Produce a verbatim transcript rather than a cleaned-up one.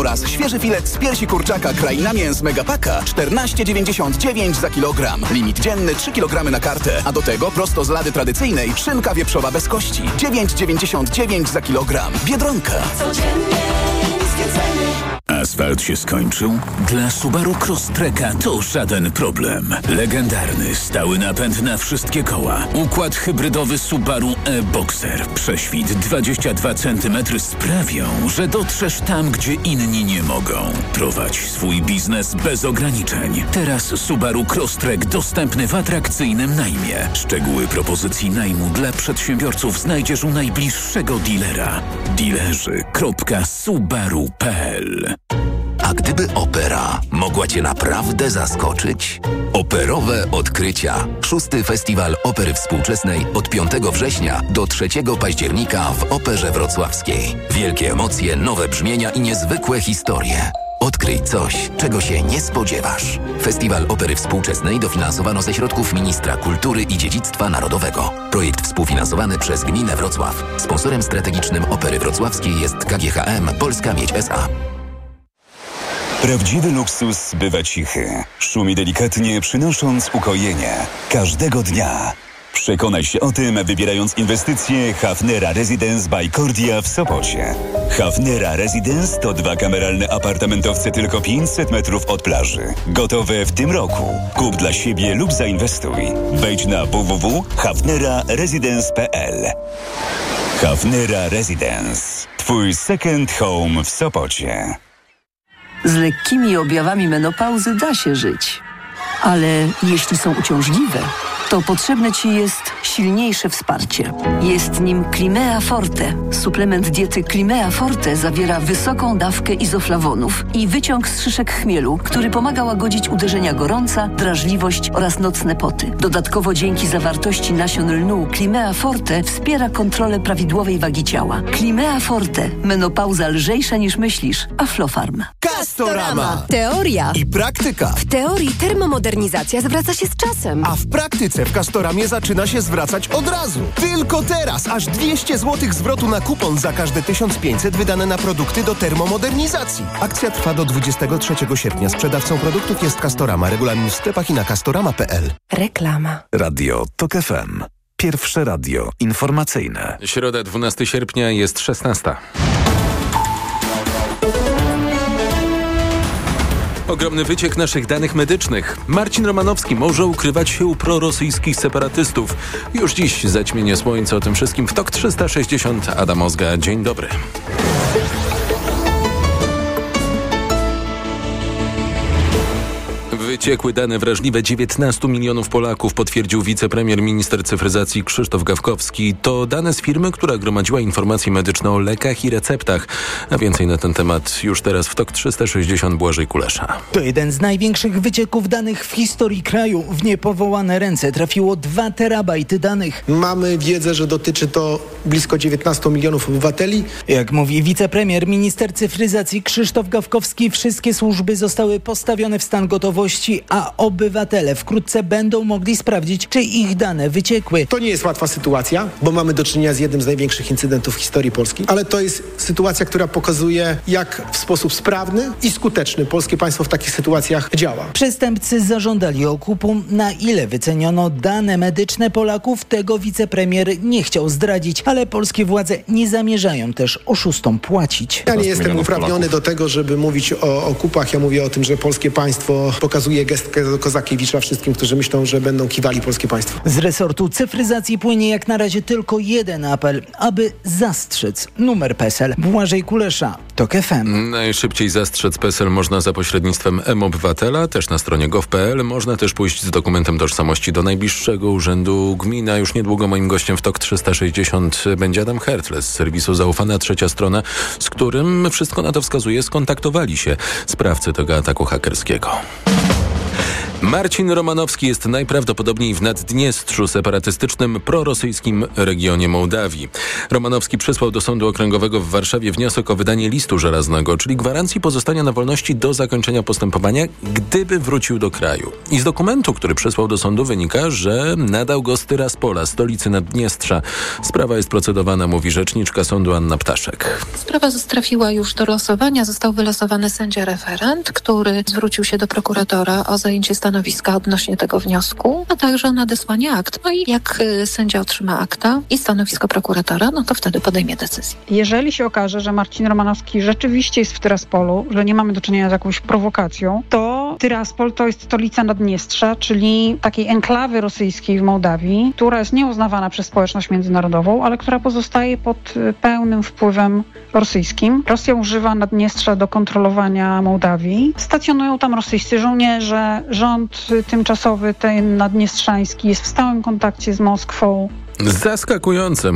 oraz świeży filet z piersi kurczaka Kraina Mięs Megapaka czternaście dziewięćdziesiąt dziewięć za kilogram. Limit dzienny trzy kilogramy na kartę, a do tego prosto z lady tradycyjnej szynka wieprzowa bez kości dziewięć dziewięćdziesiąt dziewięć za kilogram. Biedronka. Codziennie niskie ceny. Asfalt się skończył? Dla Subaru Crosstreka to żaden problem. Legendarny, stały napęd na wszystkie koła. Układ hybrydowy Subaru e-Boxer. Prześwit dwadzieścia dwa centymetry sprawią, że dotrzesz tam, gdzie inni nie mogą. Prowadź swój biznes bez ograniczeń. Teraz Subaru Crosstrek dostępny w atrakcyjnym najmie. Szczegóły propozycji najmu dla przedsiębiorców znajdziesz u najbliższego dealera. Dealerzy kropka subaru kropka p l. A gdyby opera mogła Cię naprawdę zaskoczyć? Operowe odkrycia. Szósty Festiwal Opery Współczesnej od piątego września do trzeciego października w Operze Wrocławskiej. Wielkie emocje, nowe brzmienia i niezwykłe historie. Odkryj coś, czego się nie spodziewasz. Festiwal Opery Współczesnej dofinansowano ze środków Ministra Kultury i Dziedzictwa Narodowego. Projekt współfinansowany przez Gminę Wrocław. Sponsorem strategicznym Opery Wrocławskiej jest K G H M Polska Miedź S A. Prawdziwy luksus bywa cichy. Szumi delikatnie, przynosząc ukojenie. Każdego dnia. Przekonaj się o tym, wybierając inwestycje Hafnera Residence by Cordia w Sopocie. Hafnera Residence to dwa kameralne apartamentowce tylko pięćset metrów od plaży. Gotowe w tym roku. Kup dla siebie lub zainwestuj. Wejdź na w w w kropka hafnera residence kropka p l. Hafnera Residence. Twój second home w Sopocie. Z lekkimi objawami menopauzy da się żyć. Ale jeśli są uciążliwe, to potrzebne Ci jest silniejsze wsparcie. Jest nim Climea Forte. Suplement diety Climea Forte zawiera wysoką dawkę izoflawonów i wyciąg z szyszek chmielu, który pomaga łagodzić uderzenia gorąca, drażliwość oraz nocne poty. Dodatkowo dzięki zawartości nasion lnu Climea Forte wspiera kontrolę prawidłowej wagi ciała. Climea Forte. Menopauza lżejsza niż myślisz. Aflofarm. Castorama. Teoria I praktyka. W teorii termomodernizacja zwraca się z czasem. A w praktyce w Castoramie zaczyna się zwracać od razu. Tylko teraz aż dwieście złotych zwrotu na kupon za każde tysiąc pięćset wydane na produkty do termomodernizacji. Akcja trwa do dwudziestego trzeciego sierpnia. Sprzedawcą produktów jest Castorama. Regulamin w sklepach i na castorama kropka p l. Reklama. Radio TOK F M. Pierwsze radio informacyjne. Środa dwunastego sierpnia jest szesnasta. Ogromny wyciek naszych danych medycznych. Marcin Romanowski może ukrywać się u prorosyjskich separatystów. Już dziś zaćmienie słońca. O tym wszystkim w TOK trzysta sześćdziesiąt. Adam Ozga, dzień dobry. Wyciekły dane wrażliwe dziewiętnastu milionów Polaków, potwierdził wicepremier minister cyfryzacji Krzysztof Gawkowski. To dane z firmy, która gromadziła informacje medyczne o lekach i receptach. A więcej na ten temat już teraz w TOK trzysta sześćdziesiąt. Błażej Kulesza. To jeden z największych wycieków danych w historii kraju. W niepowołane ręce trafiło dwa terabajty danych. Mamy wiedzę, że dotyczy to blisko dziewiętnastu milionów obywateli. Jak mówi wicepremier minister cyfryzacji Krzysztof Gawkowski, wszystkie służby zostały postawione w stan gotowości, a obywatele wkrótce będą mogli sprawdzić, czy ich dane wyciekły. To nie jest łatwa sytuacja, bo mamy do czynienia z jednym z największych incydentów w historii Polski, ale to jest sytuacja, która pokazuje, jak w sposób sprawny i skuteczny polskie państwo w takich sytuacjach działa. Przestępcy zażądali okupu. Na ile wyceniono dane medyczne Polaków, tego wicepremier nie chciał zdradzić, ale polskie władze nie zamierzają też oszustom płacić. Ja nie jestem uprawniony do tego, żeby mówić o okupach. Ja mówię o tym, że polskie państwo pokazuje gestkę do Kozakiewicza wszystkim, którzy myślą, że będą kiwali polskie państwo. Z resortu cyfryzacji płynie jak na razie tylko jeden apel, aby zastrzec numer PESEL. Błażej Kulesza, TOK F M. Najszybciej zastrzec PESEL można za pośrednictwem M-Obywatela, też na stronie gov kropka p l. Można też pójść z dokumentem tożsamości do najbliższego urzędu gmina. Już niedługo moim gościem w TOK trzysta sześćdziesiąt będzie Adam Hertle z serwisu Zaufana Trzecia Strona, z którym wszystko na to wskazuje, skontaktowali się sprawcy tego ataku hakerskiego. Marcin Romanowski jest najprawdopodobniej w Naddniestrzu, separatystycznym, prorosyjskim regionie Mołdawii. Romanowski przysłał do Sądu Okręgowego w Warszawie wniosek o wydanie listu żelaznego, czyli gwarancji pozostania na wolności do zakończenia postępowania, gdyby wrócił do kraju. I z dokumentu, który przysłał do sądu, wynika, że nadał go z Tyraspola, stolicy Naddniestrza. Sprawa jest procedowana, mówi rzeczniczka sądu Anna Ptaszek. Sprawa trafiła już do losowania. Został wylosowany sędzia referent, który zwrócił się do prokuratora o zajęcie stanowiska odnośnie tego wniosku, a także o nadesłanie akt. No i jak y, sędzia otrzyma akta i stanowisko prokuratora, no to wtedy podejmie decyzję. Jeżeli się okaże, że Marcin Romanowski rzeczywiście jest w Tyraspolu, że nie mamy do czynienia z jakąś prowokacją, to Tyraspol to jest stolica Naddniestrza, czyli takiej enklawy rosyjskiej w Mołdawii, która jest nieuznawana przez społeczność międzynarodową, ale która pozostaje pod pełnym wpływem rosyjskim. Rosja używa Naddniestrza do kontrolowania Mołdawii. Stacjonują tam rosyjscy żołnierze. Rząd tymczasowy, ten naddniestrzański, jest w stałym kontakcie z Moskwą. Zaskakujące,